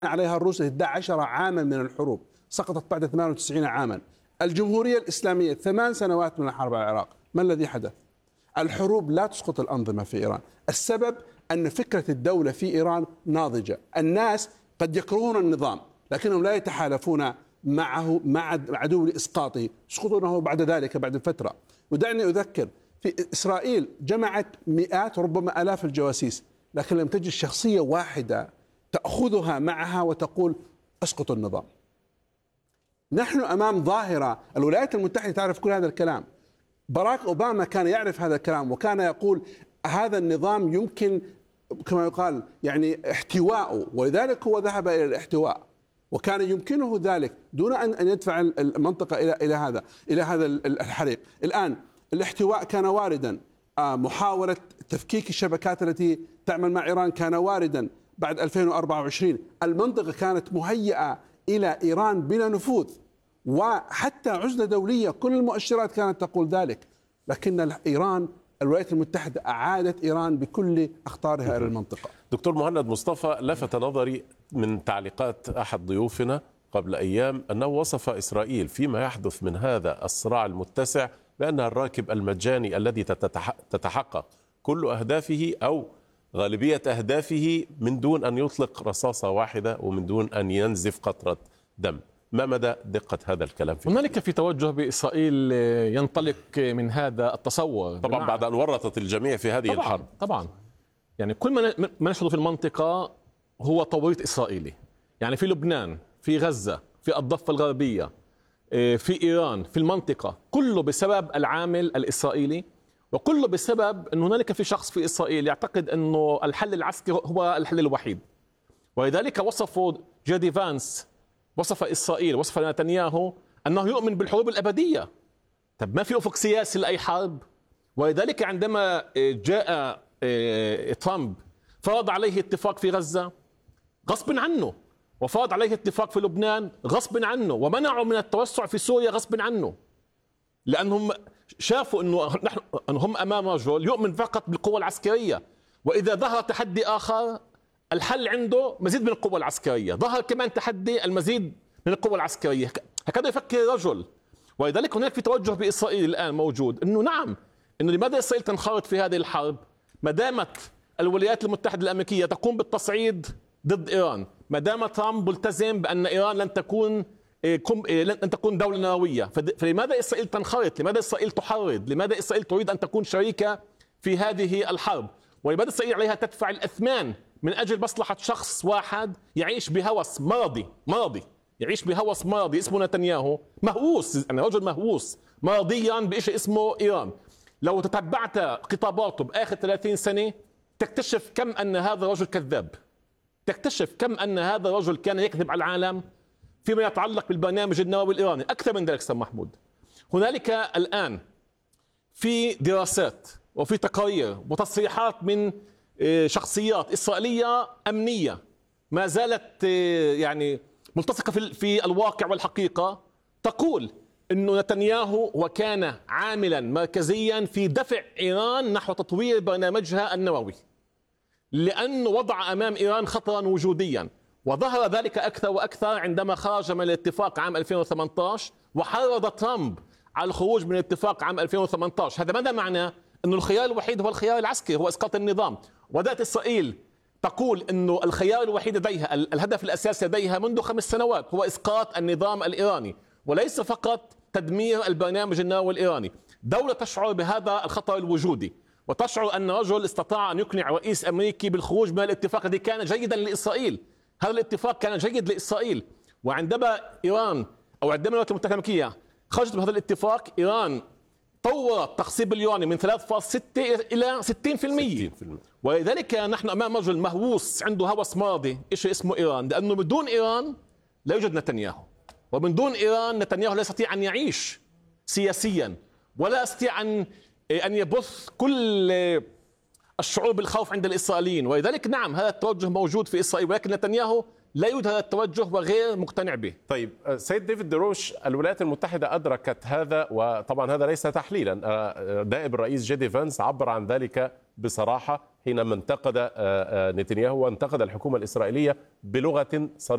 عليها الروس 11 عاما من الحروب، سقطت بعد 98 عاما. الجمهورية الإسلامية 8 سنوات من الحرب على العراق. ما الذي حدث؟ الحروب لا تسقط الأنظمة في إيران. السبب أن فكرة الدولة في إيران ناضجة. الناس قد يكرهون النظام لكنهم لا يتحالفون معه مع عدو لإسقاطه، يسقطونه بعد ذلك بعد فترة. ودعني أذكر، في إسرائيل جمعت مئات ربما آلاف الجواسيس، لكن لم تجد شخصية واحدة تأخذها معها وتقول أسقط النظام. نحن أمام ظاهرة. الولايات المتحدة تعرف كل هذا الكلام. باراك أوباما كان يعرف هذا الكلام وكان يقول هذا النظام يمكن كما يقال يعني احتواءه، ولذلك هو ذهب إلى الاحتواء، وكان يمكنه ذلك دون أن يدفع المنطقة إلى هذا الحريق. الآن الاحتواء كان واردا، محاولة تفكيك الشبكات التي تعمل مع إيران كان واردا بعد 2024. المنطقة كانت مهيئة إلى إيران بلا نفوذ، وحتى عزلة دولية كل المؤشرات كانت تقول ذلك. لكن إيران، الولايات المتحدة أعادت إيران بكل أخطارها إلى المنطقة. دكتور مهند مصطفى، لفت نظري من تعليقات أحد ضيوفنا قبل أيام أنه وصف إسرائيل فيما يحدث من هذا الصراع المتسع بأنها الراكب المجاني الذي تتحقق كل أهدافه أو غالبية أهدافه من دون أن يطلق رصاصة واحدة ومن دون أن ينزف قطرة دم. ما مدى دقة هذا الكلام؟ هنالك في توجه بإسرائيل ينطلق من هذا التصور طبعا بعد أن ورطت الجميع في هذه الحرب. طبعا يعني كل ما نشهد في المنطقة هو توريط إسرائيلي، يعني في لبنان، في غزة، في الضفة الغربية، في إيران، في المنطقة، كله بسبب العامل الإسرائيلي، وكله بسبب أن هنالك في شخص في إسرائيل يعتقد أنه الحل العسكري هو الحل الوحيد. ولذلك وصفوا جيدي فانس، وصف إسرائيل، وصف نتنياهو أنه يؤمن بالحروب الأبدية. طب ما في أفق سياسي لأي حرب؟ ولذلك عندما جاء ترامب فرض عليه اتفاق في غزة غصب عنه، وفرض عليه اتفاق في لبنان غصب عنه، ومنعوا من التوسع في سوريا غصب عنه، لأنهم شافوا أنهم أمام رجل يؤمن فقط بالقوة العسكرية، وإذا ظهر تحدي آخر الحل عنده مزيد من القوة العسكرية، ظهر كمان تحدي المزيد من القوة العسكرية. هكذا يفكر الرجل. ولذلك هناك في توجه بإسرائيل الآن موجود أنه نعم، أنه لماذا إسرائيل تنخرط في هذه الحرب ما دامت الولايات المتحدة الأمريكية تقوم بالتصعيد ضد إيران، ما دام ترامب ملتزم بأن إيران لن تكون دولة نووية. فلماذا إسرائيل تنخرط؟ لماذا إسرائيل تحرض؟ لماذا إسرائيل تريد أن تكون شريكة في هذه الحرب؟ ولماذا إسرائيل عليها تدفع الأثمان من أجل مصلحة شخص واحد يعيش بهوس مرضي يعيش بهوس مرضي اسمه نتنياهو، مهووس، يعني رجل مهووس مرضيا بشيء اسمه إيران. لو تتبعت خطاباته بآخر 30 سنة تكتشف كم أن هذا الرجل كذاب، تكتشف كم أن هذا الرجل كان يكذب على العالم فيما يتعلق بالبرنامج النووي الإيراني. أكثر من ذلك سيد محمود، هنالك الآن في دراسات وفي تقارير وتصريحات من شخصيات إسرائيلية أمنية ما زالت يعني ملتصقة في الواقع والحقيقة، تقول أنه نتنياهو وكان عاملا مركزيا في دفع إيران نحو تطوير برنامجها النووي، لأنه وضع أمام إيران خطرا وجوديا. وظهر ذلك أكثر وأكثر عندما خرج من الاتفاق عام 2018 وحرض ترامب على الخروج من الاتفاق عام 2018. هذا ماذا معناه؟ أنه الخيار الوحيد هو الخيار العسكري، هو إسقاط النظام. وبدأت إسرائيل تقول أنه الخيار الوحيد لديها، الهدف الأساسي لديها منذ 5 سنوات هو إسقاط النظام الإيراني، وليس فقط تدمير البرنامج النووي الإيراني. دولة تشعر بهذا الخطر الوجودي، وتشعر أن رجل استطاع أن يقنع رئيس أمريكي بالخروج من الاتفاق الذي كان جيدا لإسرائيل. هذا الاتفاق كان جيد لإسرائيل، وعندما إيران أو عندما الولايات المتحدة الأمريكية خرجت بهذا الاتفاق، إيران طورت تخصيب اليورانيوم من 3.6 إلى 60%. ولذلك نحن أمام رجل مهووس عنده هوس ماضي شيء اسمه إيران، لأنه من دون إيران لا يوجد نتنياهو، ومن دون إيران نتنياهو لا يستطيع أن يعيش سياسيا، ولا يستطيع أن يبث كل الشعور بالخوف عند الإسرائيليين. ولذلك نعم هذا التوجه موجود في إسرائيل، ولكن نتنياهو لا يريد هذا التوجه وغير مقتنع به. طيب سيد ديفيد دروش، الولايات المتحدة أدركت هذا، وطبعا هذا ليس تحليلا. نائب الرئيس جيدي فانس عبر عن ذلك بصراحة حينما انتقد نتنياهو وانتقد الحكومة الإسرائيلية بلغة صريحة.